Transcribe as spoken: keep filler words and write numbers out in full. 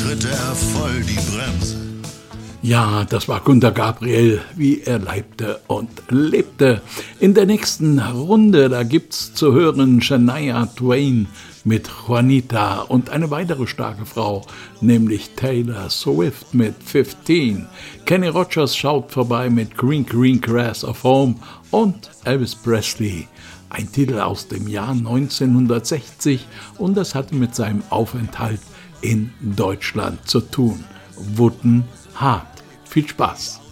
tritt er voll die Bremse. Ja, das war Günter Gabriel, wie er leibte und lebte. In der nächsten Runde, da gibt's zu hören Shania Twain mit Juanita und eine weitere starke Frau, nämlich Taylor Swift mit fifteen. Kenny Rogers schaut vorbei mit Green Green Grass of Home und Elvis Presley. Ein Titel aus dem Jahr neunzehnhundertsechzig und das hatte mit seinem Aufenthalt in Deutschland zu tun. Wooden Hart. Viel Spaß!